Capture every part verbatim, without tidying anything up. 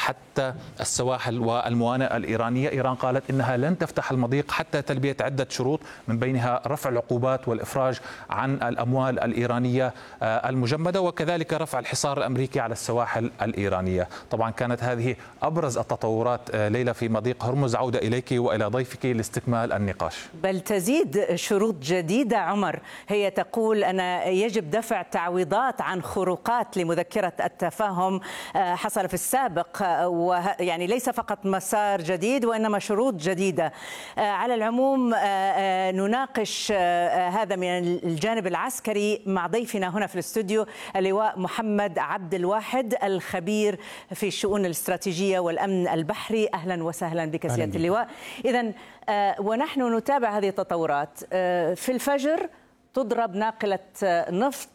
حتى السواحل والموانئ الإيرانية. إيران قالت إنها لن تفتح المضيق حتى تلبية عدة شروط، من بينها رفع العقوبات والإفراج عن الأموال الإيرانية المجمدة، وكذلك رفع الحصار الأمريكي على السواحل الإيرانية. طبعا كانت هذه أبرز التطورات ليلى في مضيق هرمز. عودة إليك وإلى ضيفك لاستكمال النقاش. بل تزيد شروط جديدة عمر، هي تقول أن يجب دفع تعويضات عن خروقات لمذكرة التفاهم حصل في السابق، ويعني ليس فقط مسار جديد وإنما شروط جديدة. على العموم نناقش هذا من الجانب العسكري مع ضيفنا هنا في الاستوديو اللواء محمد عبد الواحد الخبير في الشؤون الاستراتيجية والأمن البحري. أهلا وسهلا بك سيادة اللواء. إذن ونحن نتابع هذه التطورات. في الفجر تضرب ناقلة نفط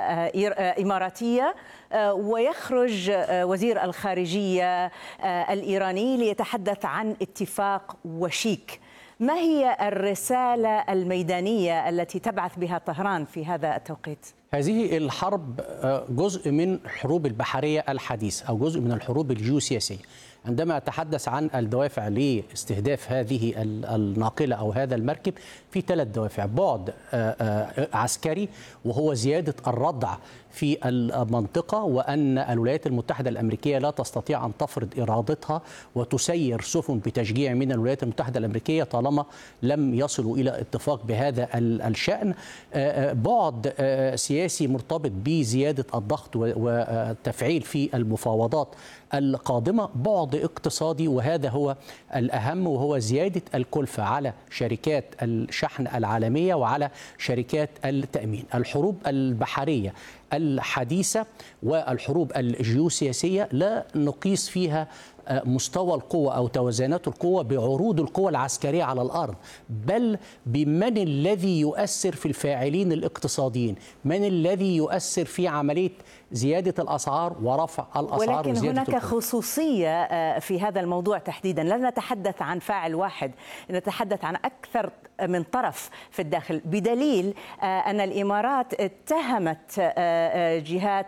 إماراتية ويخرج وزير الخارجية الإيراني ليتحدث عن اتفاق وشيك. ما هي الرسالة الميدانية التي تبعث بها طهران في هذا التوقيت؟ هذه الحرب جزء من الحروب البحرية الحديثة أو جزء من الحروب الجيوسياسية. عندما أتحدث عن الدوافع لاستهداف هذه الناقلة أو هذا المركب، في ثلاث دوافع: بعد عسكري وهو زيادة الردع في المنطقة، وأن الولايات المتحدة الأمريكية لا تستطيع أن تفرض إرادتها وتسير سفن بتشجيع من الولايات المتحدة الأمريكية طالما لم يصلوا إلى اتفاق بهذا الشأن. بعد سياسي مرتبط بزيادة الضغط والتفعيل في المفاوضات القادمة. بعد اقتصادي، وهذا هو الأهم، وهو زيادة الكلفة على شركات الشحن العالمية وعلى شركات التأمين. الحروب البحرية الحديثة والحروب الجيوسياسية لا نقيس فيها مستوى القوة أو توازنات القوة بعروض القوة العسكرية على الأرض، بل بمن الذي يؤثر في الفاعلين الاقتصاديين، من الذي يؤثر في عملية زيادة الأسعار ورفع الأسعار. ولكن وزيادة هناك القوة. خصوصية في هذا الموضوع تحديدا. لا نتحدث عن فاعل واحد، نتحدث عن أكثر من طرف في الداخل، بدليل أن الإمارات اتهمت جهات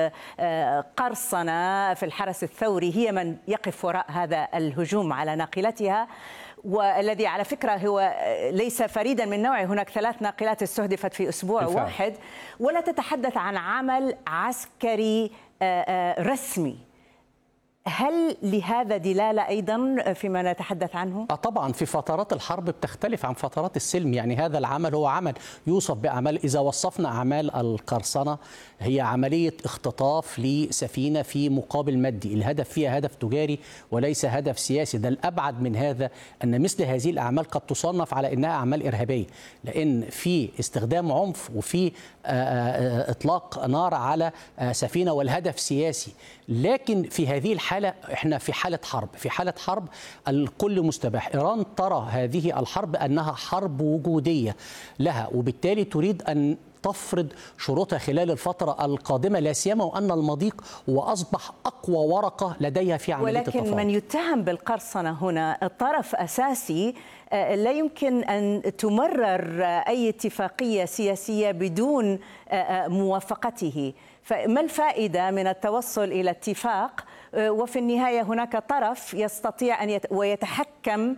قرصنة في الحرس الثوري هي من يقف وراء هذا الهجوم على ناقلتها، والذي على فكرة هو ليس فريدا من نوعه. هناك ثلاث ناقلات استهدفت في أسبوع بالفعل. واحد. ولا تتحدث عن عمل عسكري رسمي. هل لهذا دلالة أيضا فيما نتحدث عنه؟ طبعا في فترات الحرب بتختلف عن فترات السلم. يعني هذا العمل هو عمل يوصف بأعمال، إذا وصفنا أعمال القرصنة هي عملية اختطاف لسفينة في مقابل مادي، الهدف فيها هدف تجاري وليس هدف سياسي. ده الأبعد من هذا أن مثل هذه الأعمال قد تصنف على أنها أعمال إرهابية، لأن في استخدام عنف وفي إطلاق نار على سفينة والهدف سياسي. لكن في هذه الحالة احنا في حالة حرب، في حالة حرب الكل مستباح. إيران ترى هذه الحرب أنها حرب وجودية لها، وبالتالي تريد أن تفرض شروطها خلال الفترة القادمة، لا سيما وأن المضيق هو أصبح أقوى ورقة لديها في عملية التفاوض. ولكن من يتهم بالقرصنة هنا طرف أساسي، لا يمكن أن تمرر أي اتفاقية سياسية بدون موافقته. فما الفائدة من التوصل إلى اتفاق وفي النهاية هناك طرف يستطيع أن يت... ويتحكم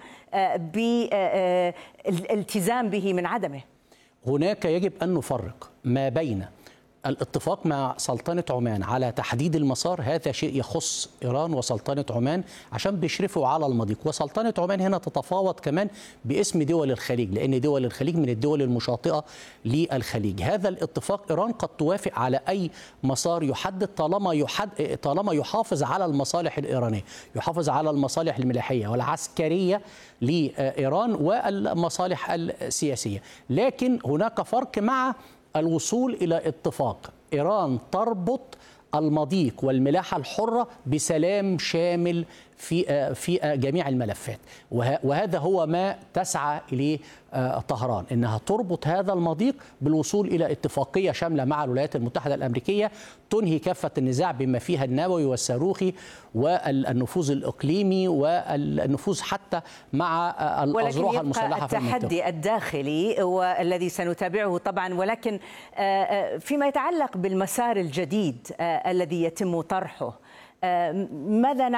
بالالتزام به من عدمه؟ هناك يجب أن نفرق ما بين الاتفاق مع سلطنة عمان على تحديد المسار، هذا شيء يخص إيران وسلطنة عمان عشان بيشرفوا على المضيق، وسلطنة عمان هنا تتفاوض كمان باسم دول الخليج، لأن دول الخليج من الدول المشاطئة للخليج. هذا الاتفاق إيران قد توافق على أي مسار يحدد طالما يحد طالما يحافظ على المصالح الإيرانية، يحافظ على المصالح الملاحية والعسكرية لإيران والمصالح السياسية. لكن هناك فرق مع الوصول إلى اتفاق. إيران تربط المضيق والملاحة الحرة بسلام شامل في في جميع الملفات، وهذا هو ما تسعى إليه طهران، إنها تربط هذا المضيق بالوصول إلى اتفاقية شاملة مع الولايات المتحدة الأمريكية تنهي كافة النزاع بما فيها النووي والصاروخي والنفوذ الإقليمي والنفوذ حتى مع الأذرع المسلحة في المنطقة. التحدي الداخلي والذي سنتابعه طبعا، ولكن فيما يتعلق بالمسار الجديد الذي يتم طرحه، ماذا